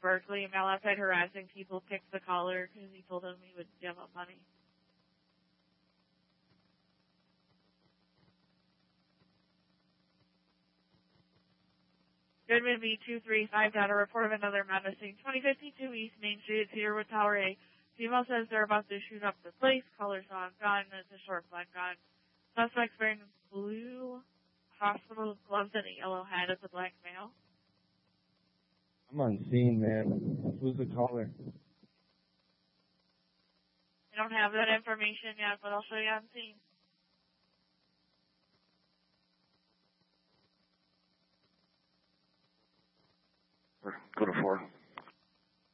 Berkeley, a male outside harassing people, picked the collar because he told him he would give him money. Goodman B235 got a report of another menacing 2052 East Main Street at Cedarwood Tower A. Female says they're about to shoot up the place. Colors on gun. It's a short blunt gun. Suspects wearing blue hospital gloves and a yellow hat. It's a black male. I'm on scene, man. Who's the caller? I don't have that information yet, but I'll show you on scene. Go to 4.